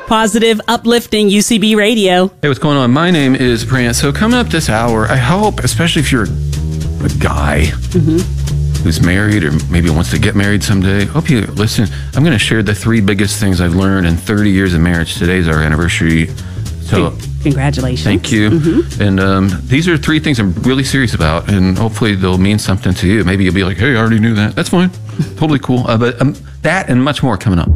Positive, uplifting UCB radio. Hey, what's going on? My name is Brant. So coming up this hour, I hope, especially if you're a guy who's married or maybe wants to get married someday, hope you listen. I'm going to share the 3 biggest things I've learned in 30 years of marriage. Today's our anniversary. So congratulations. Thank you. And these are 3 things I'm really serious about, and hopefully they'll mean something to you. Maybe you'll be like, hey, I already knew that. That's fine. Totally cool. But that and much more coming up.